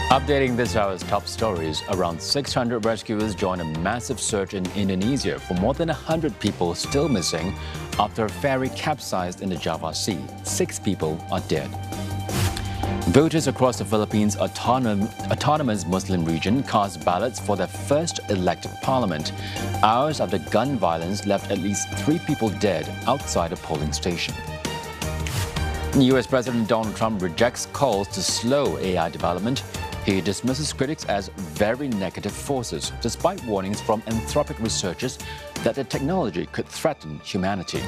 Updating this hour's top stories, around 600 rescuers join a massive search in Indonesia for more than 100 people still missing after a ferry capsized in the Java Sea. 6 people are dead. Voters across the Philippines' autonomous Muslim region cast ballots for their first elected parliament, hours after gun violence left at least 3 people dead outside a polling station. U.S. President Donald Trump rejects calls to slow AI development. He dismisses critics as very negative forces, despite warnings from Anthropic researchers that the technology could threaten humanity.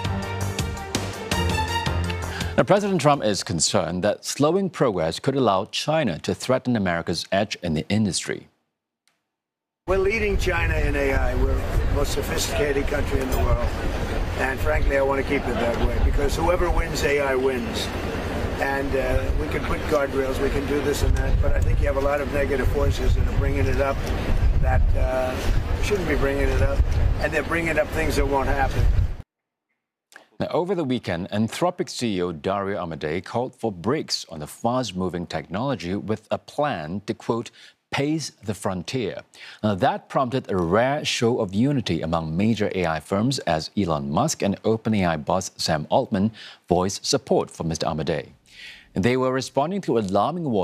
Now, President Trump is concerned that slowing progress could allow China to threaten America's edge in the industry. We're leading China in AI. We're the most sophisticated country in the world. And frankly, I want to keep it that way because whoever wins AI wins. And we can put guardrails, we can do this and that, but I think you have a lot of negative forces that are bringing it up that shouldn't be bringing it up, and they're bringing up things that won't happen. Now, over the weekend, Anthropic CEO Dario Amodei called for brakes on the fast-moving technology with a plan to, quote, pace the frontier. Now, that prompted a rare show of unity among major AI firms as Elon Musk and OpenAI boss Sam Altman voiced support for Mr. Amodei. They were responding to alarming warnings